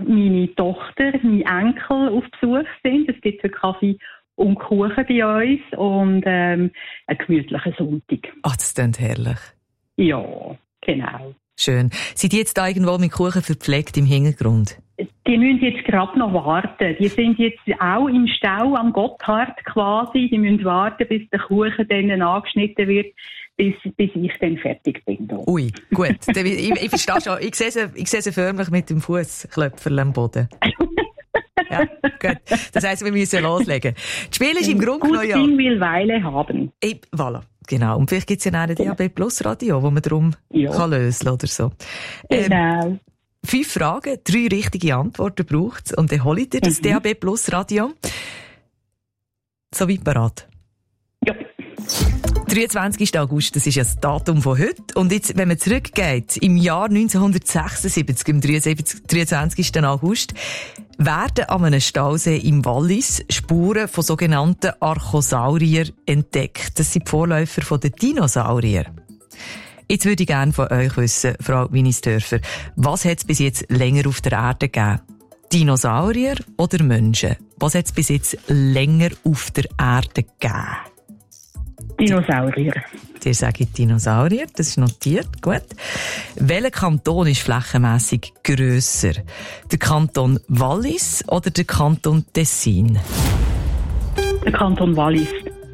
meine Tochter, mein Enkel auf Besuch sind. Es gibt für Kaffee und Kuchen bei uns und einen gemütlichen Sonntag. Ach, das klingt herrlich. Ja, genau. Schön. Sind die jetzt da irgendwo mit Kuchen verpflegt im Hintergrund? Die müssen jetzt gerade noch warten. Die sind jetzt auch im Stau am Gotthard quasi. Die müssen warten, bis der Kuchen dann angeschnitten wird, bis ich dann fertig bin. Da. Ui, gut. Ich verstehe schon. Ich sehe sie förmlich mit dem Fußklöpferl am Boden. Ja, gut. Das heisst, wir müssen loslegen. Das Spiel ist im Grunde genommen ja... Gut will Weile haben. Voilà. Genau. Und vielleicht gibt es ja noch ein DAB Plus Radio, wo man darum kann lösen oder so. Genau. 5 Fragen, 3 richtige Antworten braucht es und dann holt ihr das DAB Plus Radio. Soweit bereit? Ja. 23. August, das ist ja das Datum von heute. Und jetzt, wenn man zurückgeht, im Jahr 1976, am 23. August, werden an einem Stausee im Wallis Spuren von sogenannten Archosauriern entdeckt. Das sind die Vorläufer der Dinosaurier. Jetzt würde ich gerne von euch wissen, Frau Winisdörfer, was hat es bis jetzt länger auf der Erde gegeben? Dinosaurier oder Menschen? Was hat es bis jetzt länger auf der Erde gegeben? Dinosaurier. Dir sage ich Dinosaurier, das ist notiert, gut. Welcher Kanton ist flächenmässig grösser? Der Kanton Wallis oder der Kanton Tessin? Der Kanton Wallis.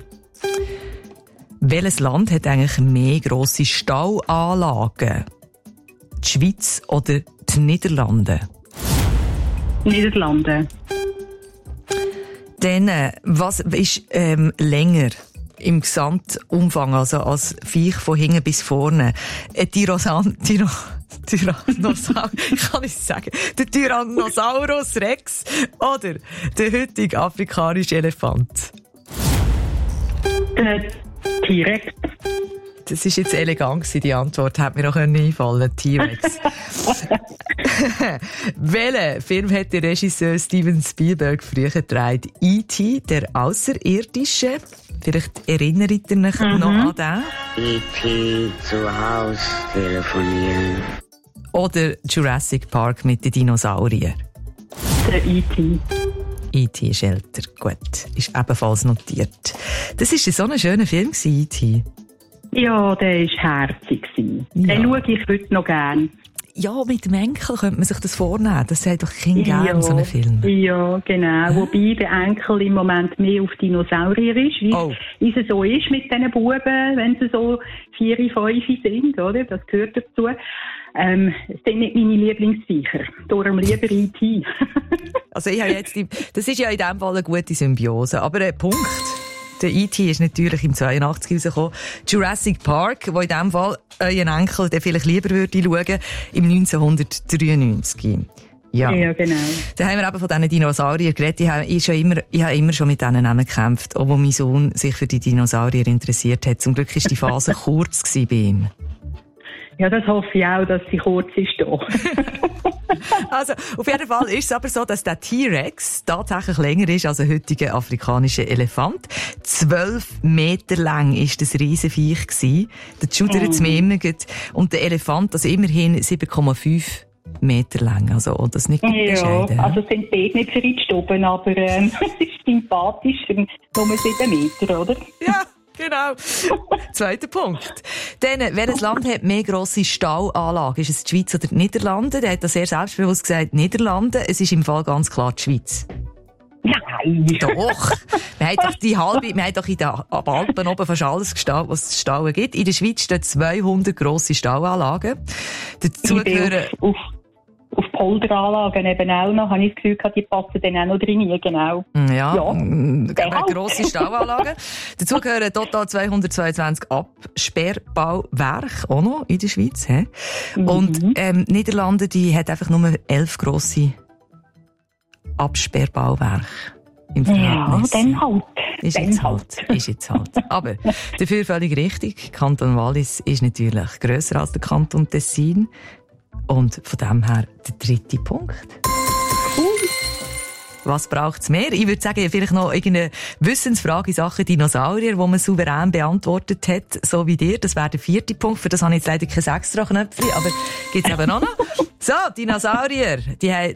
Welches Land hat eigentlich mehr grosse Stauanlagen? Die Schweiz oder die Niederlande? Niederlande. Dann, was ist länger im Gesamtumfang, also als Viech von hinten bis vorne? Kann ich sagen? Der Tyrannosaurus Rex oder der heutige afrikanische Elefant? T-Rex. Das ist jetzt elegant gewesen, die Antwort. Hätte mir auch einfallen können. T-Rex. Welchen Film hat der Regisseur Steven Spielberg früher gedreht? E.T., der Außerirdische. Vielleicht erinnert ihr euch noch an den? E.T. zu Haus telefonieren. Oder Jurassic Park mit den Dinosauriern? Der E.T. E.T. ist älter. Gut, ist ebenfalls notiert. Das war so ein schöner Film, E.T. Ja, der war herzig. Ja. Den schaue ich heute noch gerne. Ja, mit dem Enkel könnte man sich das vornehmen. Das sagt doch Kind gerne, so einen Film. Ja, genau. Wobei der Enkel im Moment mehr auf Dinosaurier ist, wie es so ist mit diesen Buben, wenn sie so 4, 5 sind, oder? Das gehört dazu. Das sind nicht meine Lieblingsviecher. Darum lieber E.T. Also ich habe jetzt das ist ja in dem Fall eine gute Symbiose. Aber Punkt. Der E.T. ist natürlich im 82 rausgekommen. Jurassic Park, wo in dem Fall euren Enkel der vielleicht lieber würde schauen, im 1993. Ja, genau. Da haben wir eben von diesen Dinosauriern geredet. Ich habe immer schon mit denen gekämpft, auch wo mein Sohn sich für die Dinosaurier interessiert hat. Zum Glück war die Phase kurz bei ihm. Ja, das hoffe ich auch, dass sie kurz ist. Also, auf jeden Fall ist es aber so, dass der T-Rex tatsächlich länger ist als ein heutiger afrikanischer Elefant. 12 Meter lang war das Riesenviech gewesen. Der schudert es mir immer gut. Und der Elefant, also immerhin 7,5 Meter lang. Also, das nicht bescheiden. Ja, also sind beide nicht für die Stuben, aber es ist sympathisch für nur 7 Meter, oder? Ja. Genau. Zweiter Punkt. Dann, welches Land hat mehr grosse Stauanlagen? Ist es die Schweiz oder die Niederlande? Der hat das sehr selbstbewusst gesagt, Niederlande. Es ist im Fall ganz klar die Schweiz. Nein. Doch. Wir haben doch in den Alpen oben fast alles gestaut, was es zu stauen gibt. In der Schweiz stehen 200 grosse Stauanlagen. Dazu gehören... Auf Polderanlagen eben auch noch, habe ich das Gefühl gehabt, die passen dann auch noch drin, genau. Ja. Grosse Stauanlagen. Dazu gehören total 222 Absperrbauwerke, auch noch in der Schweiz. Und Niederlande, die hat einfach nur 11 grosse Absperrbauwerke. Ja, dann halt. Ist jetzt halt. Aber dafür völlig richtig. Kanton Wallis ist natürlich grösser als der Kanton Tessin. Und von dem her der 3. Punkt. Was braucht's mehr? Ich würde sagen, vielleicht noch irgendeine Wissensfrage in Sachen Dinosaurier, die man souverän beantwortet hat, so wie dir. Das wäre der 4. Punkt. Für das habe ich jetzt leider kein extra Knöpfchen, aber gibt's eben auch noch. So, Dinosaurier, die haben